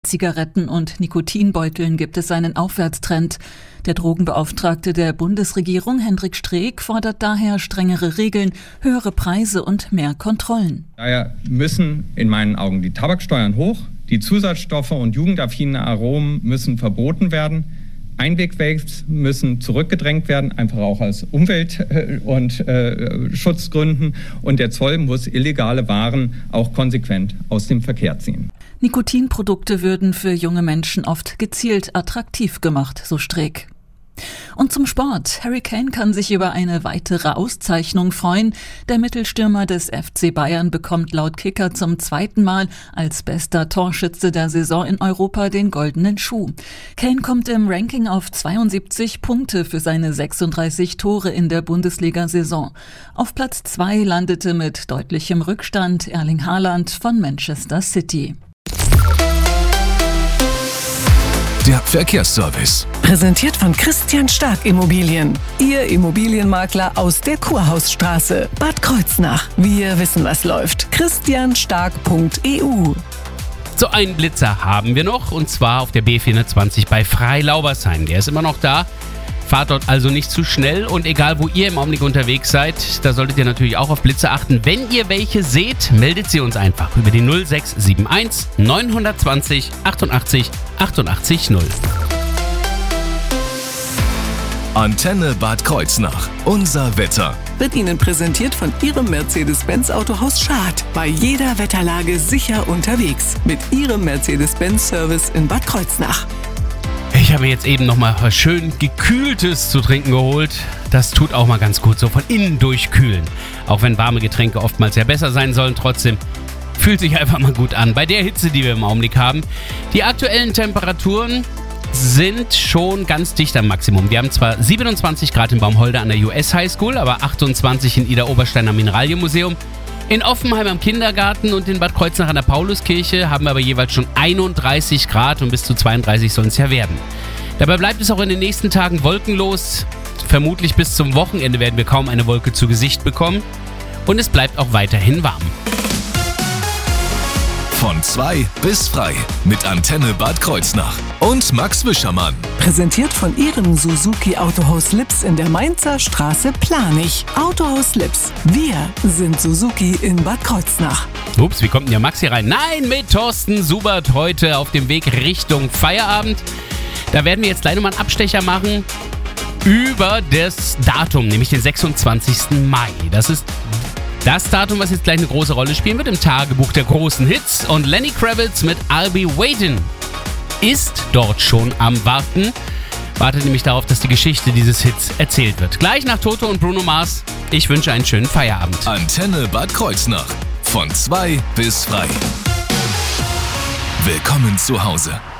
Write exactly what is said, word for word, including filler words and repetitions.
Zigaretten und Nikotinbeuteln gibt es einen Aufwärtstrend. Der Drogenbeauftragte der Bundesregierung, Hendrik Streeck, fordert daher strengere Regeln, höhere Preise und mehr Kontrollen. Daher müssen in meinen Augen die Tabaksteuern hoch, die Zusatzstoffe und jugendaffine Aromen müssen verboten werden. Einwegvapes müssen zurückgedrängt werden, einfach auch aus Umwelt- und äh, Schutzgründen. Und der Zoll muss illegale Waren auch konsequent aus dem Verkehr ziehen. Nikotinprodukte würden für junge Menschen oft gezielt attraktiv gemacht, so Streeck. Und zum Sport. Harry Kane kann sich über eine weitere Auszeichnung freuen. Der Mittelstürmer des F C Bayern bekommt laut Kicker zum zweiten Mal als bester Torschütze der Saison in Europa den goldenen Schuh. Kane kommt im Ranking auf zweiundsiebzig Punkte für seine sechsunddreißig Tore in der Bundesliga-Saison. Auf Platz zwei landete mit deutlichem Rückstand Erling Haaland von Manchester City. Der Verkehrsservice. Präsentiert von Christian Stark Immobilien. Ihr Immobilienmakler aus der Kurhausstraße, Bad Kreuznach. Wir wissen, was läuft. christian stark punkt e u. So einen Blitzer haben wir noch, und zwar auf der B vierhundertzwanzig bei Freilaubersheim. Der ist immer noch da. Fahrt dort also nicht zu schnell, und egal wo ihr im Augenblick unterwegs seid, da solltet ihr natürlich auch auf Blitze achten. Wenn ihr welche seht, meldet sie uns einfach über die null sechs sieben eins neun zwei null achtundachtzig achtundachtzig null. Antenne Bad Kreuznach. Unser Wetter. Wird Ihnen präsentiert von Ihrem Mercedes-Benz Autohaus Schad. Bei jeder Wetterlage sicher unterwegs. Mit Ihrem Mercedes-Benz-Service in Bad Kreuznach. Ich habe mir jetzt eben noch mal was schön Gekühltes zu trinken geholt. Das tut auch mal ganz gut, so von innen durchkühlen. Auch wenn warme Getränke oftmals ja besser sein sollen, trotzdem fühlt sich einfach mal gut an. Bei der Hitze, die wir im Augenblick haben. Die aktuellen Temperaturen sind schon ganz dicht am Maximum. Wir haben zwar siebenundzwanzig Grad in Baumholder an der U S High School, aber achtundzwanzig in Idar-Oberstein am Mineralienmuseum. In Offenheim am Kindergarten und in Bad Kreuznach an der Pauluskirche haben wir aber jeweils schon einunddreißig Grad, und bis zu zweiunddreißig sollen es ja werden. Dabei bleibt es auch in den nächsten Tagen wolkenlos. Vermutlich bis zum Wochenende werden wir kaum eine Wolke zu Gesicht bekommen. Und es bleibt auch weiterhin warm. Von zwei bis frei mit Antenne Bad Kreuznach und Max Wischermann. Präsentiert von Ihrem Suzuki Autohaus Lips in der Mainzer Straße Planich. Autohaus Lips. Wir sind Suzuki in Bad Kreuznach. Ups, wie kommt denn der Max hier rein? Nein, mit Thorsten Subert heute auf dem Weg Richtung Feierabend. Da werden wir jetzt gleich nochmal einen Abstecher machen über das Datum, nämlich den sechsundzwanzigsten Mai. Das ist das Datum, was jetzt gleich eine große Rolle spielen wird im Tagebuch der großen Hits. Und Lenny Kravitz mit I'll Be Waiting ist dort schon am Warten. Wartet nämlich darauf, dass die Geschichte dieses Hits erzählt wird. Gleich nach Toto und Bruno Mars. Ich wünsche einen schönen Feierabend. Antenne Bad Kreuznach. Von zwei bis frei. Willkommen zu Hause.